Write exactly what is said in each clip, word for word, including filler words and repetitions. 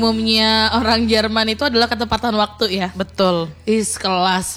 Umumnya orang Jerman itu adalah ketepatan waktu ya. Betul. Is kelas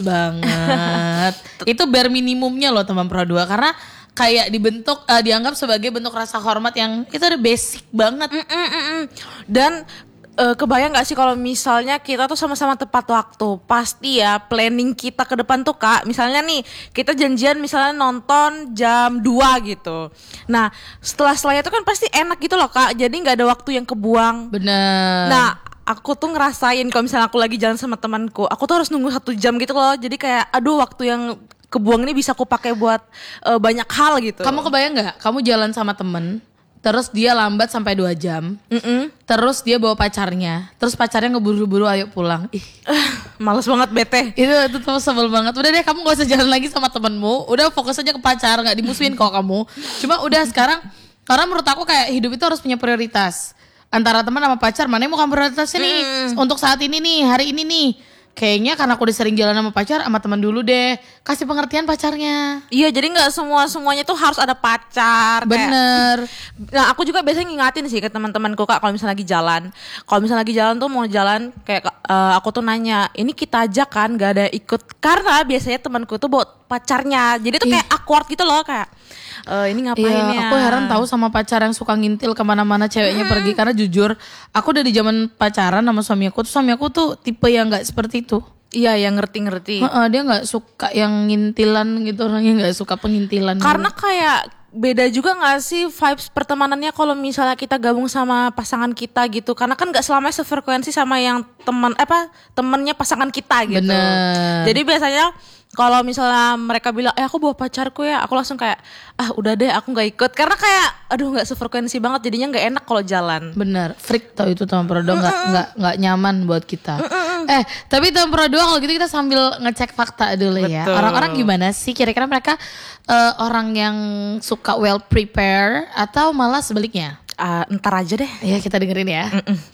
banget. Itu bare minimumnya loh teman Pro dua karena kayak dibentuk uh, dianggap sebagai bentuk rasa hormat yang itu udah basic banget. Mm-mm-mm. Dan uh, kebayang gak sih kalau misalnya kita tuh sama-sama tepat waktu, pasti ya planning kita ke depan tuh Kak, misalnya nih kita janjian misalnya nonton jam dua gitu. Nah setelah setelah itu kan pasti enak gitu loh Kak, jadi gak ada waktu yang kebuang. Bener. Nah aku tuh ngerasain kalau misalnya aku lagi jalan sama temanku, aku tuh harus nunggu satu jam gitu loh, jadi kayak aduh waktu yang kebuang ini bisa aku pakai buat uh, banyak hal gitu. Kamu kebayang gak? Kamu jalan sama temen, terus dia lambat sampai dua jam, Mm-mm. terus dia bawa pacarnya, terus pacarnya ngeburu-buru ayo pulang. Ih, males banget bete. itu itu tuh sebel banget. Udah deh kamu gak usah jalan lagi sama temenmu, udah fokus aja ke pacar, gak dimusuhin kok kamu. Cuma udah sekarang, karena menurut aku kayak hidup itu harus punya prioritas. Antara teman sama pacar, mana yang mau kamu prioritasnya nih Mm. untuk saat ini nih, hari ini nih. Kayaknya karena aku udah sering jalan sama pacar, sama teman dulu deh. Kasih pengertian pacarnya. Iya, jadi nggak semua semuanya tuh harus ada pacar. Bener. Kayak, nah aku juga biasanya ngingatin sih ke teman-temanku Kak, kalau misalnya lagi jalan, kalau misalnya lagi jalan tuh mau jalan kayak uh, aku tuh nanya, ini kita aja kan, gak ada ikut karena biasanya temanku tuh bawa pacarnya, jadi tuh kayak awkward gitu loh kayak. Uh, ini ngapain iya, ya? Aku heran tahu sama pacar yang suka ngintil kemana-mana ceweknya hmm. pergi. Karena jujur, aku udah di zaman pacaran sama suami aku tuh, suami aku tuh tipe yang nggak seperti itu. Iya, yang ngerti-ngerti. Uh-uh, dia nggak suka yang ngintilan gitu, orangnya nggak suka pengintilan. Karena gitu. kayak beda juga nggak sih vibes pertemanannya kalau misalnya kita gabung sama pasangan kita gitu. Karena kan nggak selamanya sefrekuensi sama yang teman apa temennya pasangan kita gitu. Bener. Jadi biasanya kalau misalnya mereka bilang, eh aku bawa pacarku ya, aku langsung kayak, ah udah deh aku gak ikut. Karena kayak, aduh gak sefrekuensi banget, jadinya gak enak kalau jalan. Bener, freak tau itu teman Prodo, gak, gak, gak nyaman buat kita. Mm-mm. Eh, tapi teman Prodo kalau gitu kita sambil ngecek fakta dulu. Betul. Ya. Orang-orang gimana sih, kira-kira mereka uh, orang yang suka well prepare atau malah sebaliknya? Uh, ntar aja deh. Ya kita dengerin ya. Mm-mm.